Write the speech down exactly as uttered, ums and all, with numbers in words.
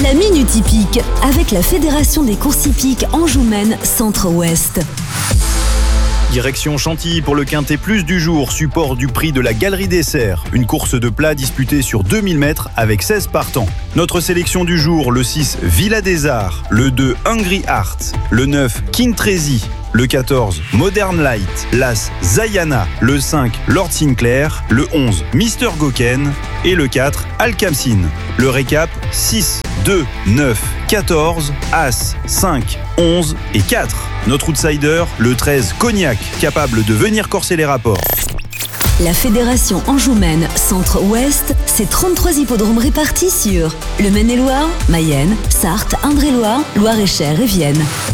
La Minute Hippique avec la Fédération des courses hippiques Anjou-Maine Centre-Ouest. Direction Chantilly pour le Quintet Plus du jour, support du prix de la Galerie Dessert. Une course de plat disputée sur deux mille mètres avec seize partants. Notre sélection du jour, le six Villa des Arts, le deux Hungry Heart, le neuf Kintresi, le quatorze Modern Light, l'As Zayana, le cinq Lord Sinclair, le onze Mister Goken et le quatre Alcamsin. Le récap six, deux, neuf, quatorze, As, cinq, onze et quatre. Notre outsider, le treize Cognac, capable de venir corser les rapports. La Fédération Anjou-Maine Centre-Ouest, c'est trente-trois hippodromes répartis sur le Maine-et-Loire, Mayenne, Sarthe, Indre-et-Loire, Loire-et-Cher et Vienne.